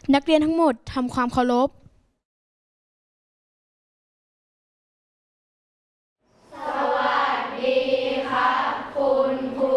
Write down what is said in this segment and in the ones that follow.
นักเรียนทั้งหมดทำความเคารพสวัสดีครับคุณครู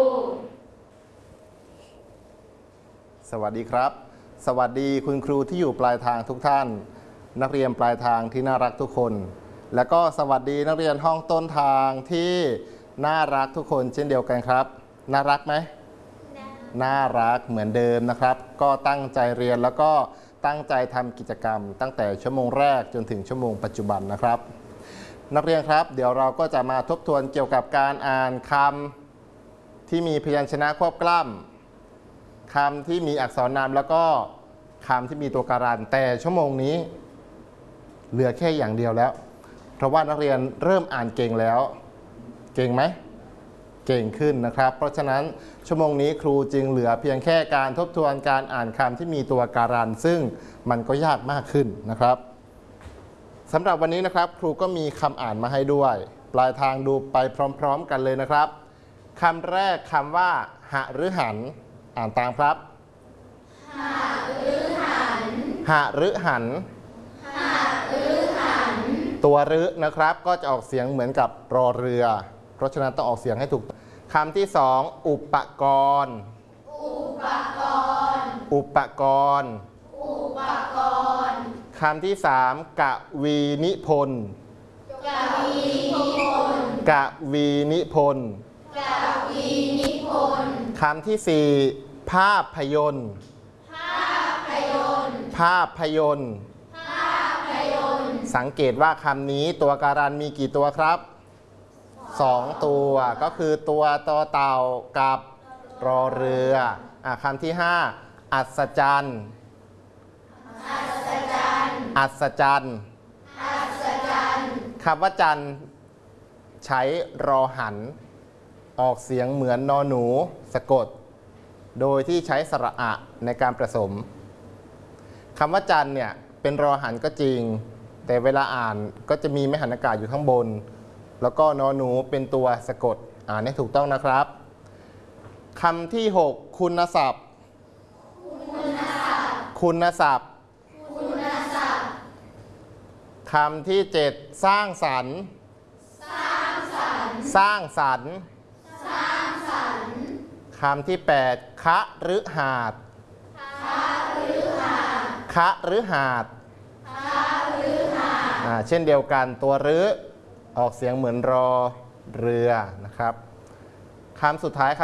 สวัสดีครับสวัสดีคุณครูที่อยู่ปลายทางทุกท่านนักเรียนปลายทางที่น่ารักทุกคนและก็สวัสดีนักเรียนห้องต้นทางที่น่ารักทุกคนเช่นเดียวกันครับน่ารักไหมน่ารักเหมือนเดิมนะครับก็ตั้งใจเรียนแล้วก็ตั้งใจทำกิจกรรมตั้งแต่ชั่วโมงแรกจนถึงชั่วโมงปัจจุบันนะครับนักเรียนครับเดี๋ยวเราก็จะมาทบทวนเกี่ยวกับการอ่านคำที่มีพยัญชนะควบกล้ำคำที่มีอักษรนามแล้วก็คำที่มีตัวการันแต่ชั่วโมงนี้เหลือแค่อย่างเดียวแล้วเพราะว่านักเรียนเริ่มอ่านเก่งแล้วเก่งไหมเก่งขึ้นนะครับเพราะฉะนั้นชั่วโมงนี้ครูจึงเหลือเพียงแค่การทบทวนการอ่านคำที่มีตัวการันซึ่งมันก็ยากมากขึ้นนะครับสำหรับวันนี้นะครับครูก็มีคำอ่านมาให้ด้วยปลายทางดูไปพร้อมๆกันเลยนะครับคำแรกคำว่าหฤหันอ่านตามครับหฤหันหฤหันหฤหันตัวฤนะครับก็จะออกเสียงเหมือนกับรอเรือเพราะฉะนั้นต้องออกเสียงให้ถูกคำที่สองอุปกรณ์อุปกรณ์อุปกรณ์อุปกรณ์คำที่สามกวีนิพนธ์กวีนิพนธ์กวีนิพนธ์กวีนิพนธ์คำที่สี่ภาพยนตร์ภาพยนตร์ภาพยนตร์ภาพยนตร์สังเกตว่าคำนี้ตัวการันมีกี่ตัวครับ2ตัวก็คือตัวตอเต่ากับรอเรือคำที่5อัศจรรย์อัศจรรย์อัศจรรย์อัศจรรย์คำว่าจันทร์ใช้รอหันออกเสียงเหมือนนอหนูสะกดโดยที่ใช้สระอะในการผสมคำว่าจันทร์เนี่ยเป็นรอหันก็จริงแต่เวลาอ่านก็จะมีไม่หันอากาศอยู่ข้างบนแล้วก็นอหนูเป็นตัวสะกดอ่านให้ถูกต้องนะครับคำที่6คุณศัพท์คุณศัพท์คำที่7สร้างสรรค์สร้างสรรค์คำที่8คฤหาสน์คฤหาสน์เช่นเดียวกันตัวฤออกเสียงเหมือนรอเรือนะครับคำสุดท้าย